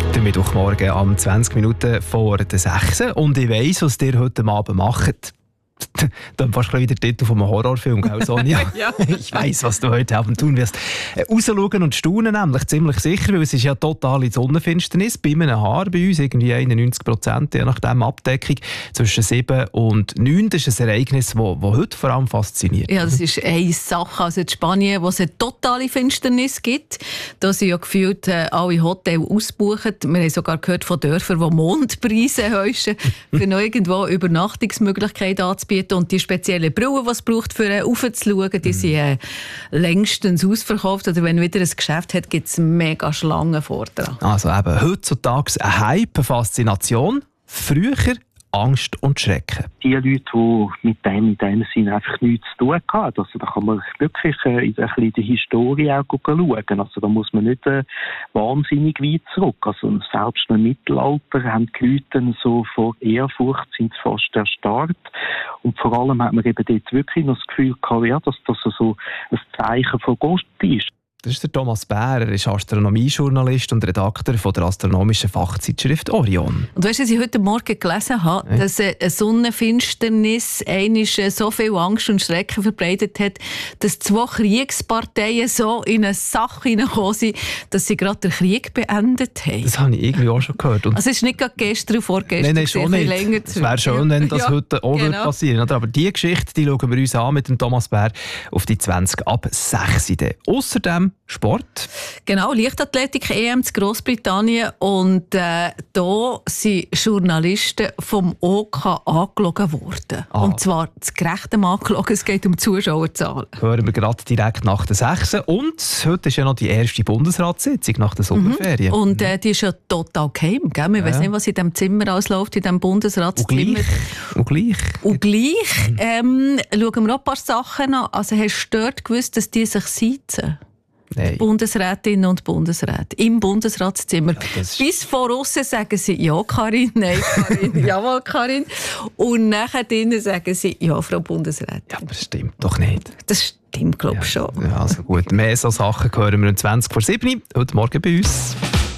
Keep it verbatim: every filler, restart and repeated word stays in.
Der Mittwochmorgen am zwanzig Minuten vor der sechs. Und ich weiss, was ihr heute Abend macht. Dann fast wieder der Titel von einem Horrorfilm, gell, Sonja? Ja. Ich weiss, was du heute Abend tun wirst. Äh, rausschauen und staunen nämlich, ziemlich sicher, weil es ist ja totale Sonnenfinsternis. Bei einem Haar bei uns, irgendwie einundneunzig Prozent, je nachdem Abdeckung, zwischen sieben und neun. Das ist ein Ereignis, das heute vor allem fasziniert. Ja, das ist eine Sache. Also in Spanien, wo es eine totale Finsternis gibt, da sind ja gefühlt äh, alle Hotels ausgebucht. Wir haben sogar gehört von Dörfern, die Mondpreise heuschen, für noch irgendwo Übernachtungsmöglichkeiten anzubieten. Und die speziellen Brillen, die es braucht, für raufzuschauen, die sind äh, längstens ausverkauft. Oder wenn wieder ein Geschäft hat, gibt es mega Schlangen vor dran. Also eben heutzutage ein Hype, eine Faszination. Früher Angst und Schrecken. Die Leute, die mit dem in dem Sinne einfach nichts zu tun hatten, also da kann man wirklich äh, in, ein in die Historie auch schauen. Also da muss man nicht äh, wahnsinnig weit zurück. Also selbst im Mittelalter haben die Leute so vor Ehrfurcht sind sie fast erstarrt. Und vor allem hat man eben dort wirklich noch das Gefühl gehabt, ja, dass das so ein Zeichen von Gott ist. Das ist der Thomas Bär, er ist Astronomiejournalist und Redakteur von der astronomischen Fachzeitschrift Orion. Und weißt du, was ich heute Morgen gelesen habe, ja, dass eine Sonnenfinsternis einmal so viel Angst und Schrecken verbreitet hat, dass zwei Kriegsparteien so in eine Sache hineingekommen sind, dass sie gerade den Krieg beendet haben. Das habe ich irgendwie auch schon gehört. Und also es ist nicht gerade gestern und vorgestern. Nein, nein, schon nicht. Länger es wäre schön, wenn das ja, heute auch genau. passieren würde. Aber diese Geschichte, die schauen wir uns an mit dem Thomas Bär auf die zwanzig ab sechs. Außerdem Sport. Genau, Leichtathletik-E M in Grossbritannien. Und äh, da sind Journalisten vom O K angelogen worden. Ah. Und zwar das gerechte angelogen, es geht um Zuschauerzahlen. Hören wir gerade direkt nach der sechs. Und heute ist ja noch die erste Bundesratssitzung nach der Sommerferien. Mhm. Und äh, die ist ja total geheim. Gell? Wir ja. wissen nicht, was in diesem Zimmer ausläuft, in diesem Bundesratszimmer. Und gleich. Und gleich. Ähm, schauen wir auch ein paar Sachen an. Also hast du dort gewusst, dass die sich sitzen? Nein. Bundesrätinnen und Bundesräte im Bundesratszimmer. Ja, bis vor aussen sagen sie «Ja, Karin», «Nein, Karin», «Jawohl, Karin». Und nachher drinnen sagen sie «Ja, Frau Bundesrätin». Ja, aber das stimmt doch nicht. Das stimmt, glaube ich, ja, schon. Ja, also gut, mehr so Sachen hören wir um zwanzig vor sieben heute Morgen bei uns.